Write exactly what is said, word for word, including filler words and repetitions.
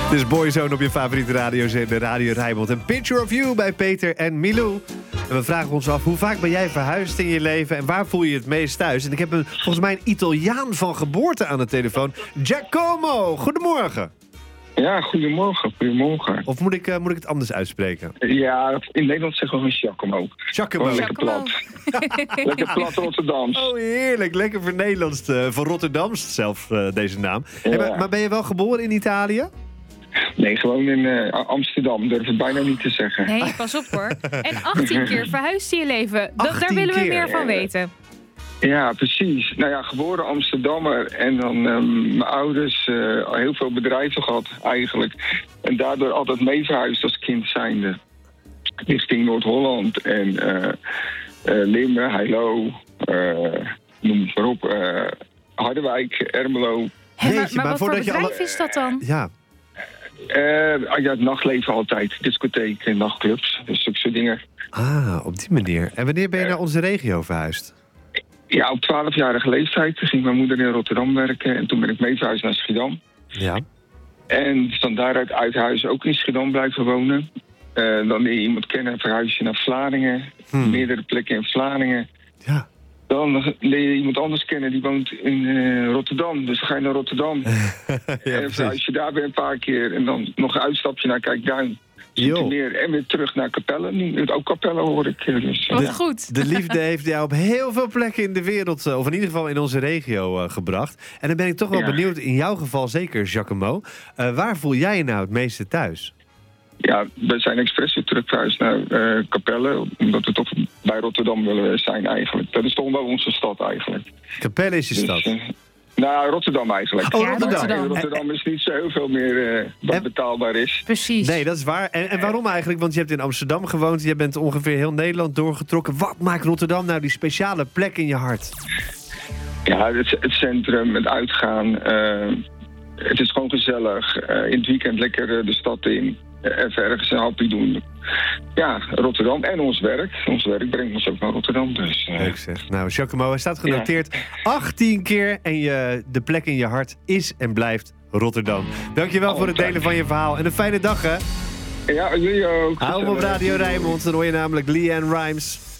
Het is Boyzone op je favoriete radiozender Radio Rijnmond. Een Picture of You bij Peter en Milou. En we vragen ons af, hoe vaak ben jij verhuisd in je leven... en waar voel je je het meest thuis? En ik heb een, volgens mij een Italiaan van geboorte aan de telefoon. Giacomo, goedemorgen. Ja, goedemorgen, goedemorgen. Of moet ik, uh, moet ik het anders uitspreken? Ja, in Nederland zeggen we Giacomo. Giacomo. Lekker plat. Lekker plat Rotterdams. Oh, heerlijk. Lekker voor Nederlands. Uh, voor Rotterdams zelf, uh, deze naam. Ja. Hey, maar, maar ben je wel geboren in Italië? Nee, gewoon in uh, Amsterdam. Durf het bijna niet te zeggen. Nee, pas op hoor. En achttien keer verhuisd in je leven. Da- daar achttien willen we keer. meer van weten. Ja, precies. Nou ja, geboren Amsterdammer. En dan um, mijn ouders uh, al heel veel bedrijven gehad eigenlijk. En daardoor altijd mee verhuisd als kind zijnde. Richting Noord-Holland en uh, uh, Limmen, Heilo, uh, noem het maar op. Uh, Harderwijk, Ermelo. Hé, maar, Jeetje, maar maar wat voor voordat je bedrijf alle- is dat dan? Ja. Uh, ja, het nachtleven altijd. Discotheken, nachtclubs, dus zulke soort dingen. Ah, op die manier. En wanneer ben je naar onze regio verhuisd? Ja, op twaalfjarige leeftijd ging mijn moeder in Rotterdam werken. En toen ben ik mee verhuisd naar Schiedam. Ja. En van daaruit uit huis ook in Schiedam blijven wonen. Uh, dan leer je iemand kennen, verhuis je naar Vlaardingen. Hmm. Meerdere plekken in Vlaardingen. Ja. Dan leer je iemand anders kennen, die woont in uh, Rotterdam. Dus dan ga je naar Rotterdam. ja, en precies. verhuis je daar weer een paar keer. En dan nog een uitstapje naar Kijkduin. Zoetermeer en weer terug naar Capelle. Nu, ook Capelle hoor ik. Dus, Wat ja. goed. De liefde heeft jou op heel veel plekken in de wereld, uh, of in ieder geval in onze regio, uh, gebracht. En dan ben ik toch wel Ja. benieuwd, in jouw geval zeker, Giacomo. Uh, waar voel jij je nou het meeste thuis? Ja, we zijn expres weer terug verhuisd naar uh, Capelle. Omdat we toch bij Rotterdam willen zijn eigenlijk. Dat is toch wel onze stad eigenlijk. Capelle is je Dus, stad. uh, nou, Rotterdam eigenlijk. Oh, Ja, Rotterdam. Rotterdam. Rotterdam is niet zo heel veel meer uh, wat En- betaalbaar is. Precies. Nee, dat is waar. En, en waarom eigenlijk? Want je hebt in Amsterdam gewoond. Je bent ongeveer heel Nederland doorgetrokken. Wat maakt Rotterdam nou die speciale plek in je hart? Ja, het, het centrum, het uitgaan. Uh, het is gewoon gezellig. Uh, in het weekend lekker uh, de stad in. Uh, even ergens een hapje doen. Ja, Rotterdam en ons werk. Ons werk brengt ons ook naar Rotterdam. Dus, uh, Leuk zeg. Nou, Giacomo, hij staat genoteerd. achttien keer en je, de plek in je hart is en blijft Rotterdam. Dankjewel Oh, voor het dank. delen van je verhaal. En een fijne dag, hè? ja, jullie ook. Hou hem op Radio Rijnmond. Dan hoor je namelijk Leanne Rimes.